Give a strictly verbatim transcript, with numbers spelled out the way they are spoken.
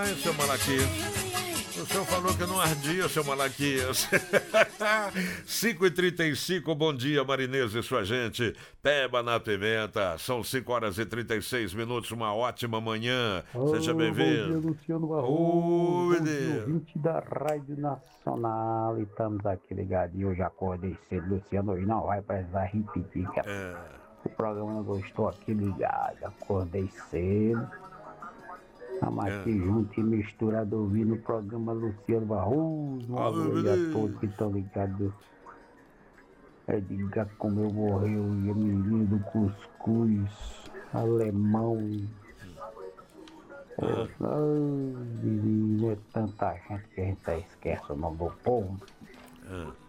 Ai, seu Malaquias. O senhor falou que não ardia, seu Malaquias. cinco e trinta e cinco, bom dia, marinês e sua gente. Peba na pimenta. São cinco horas e trinta e seis minutos, uma ótima manhã. Seja Oh, bem-vindo. bom dia, Luciano Barroso. Oi, Bom dia, ouvinte da Rádio Nacional. E estamos aqui ligadinhos. Eu já acordei cedo, Luciano. Hoje não vai precisar repetir. Que É. O programa não gostou aqui ligado. Acordei cedo. Estamos aqui É. junto e misturado ouvindo o programa Luciano Barroso. Um alô aí a todos que estão ligados. É de como eu morreu, e a menina do cuscuz, alemão. Ah. Ai, menino, é tanta gente que a gente esquece o nome do povo. Ah.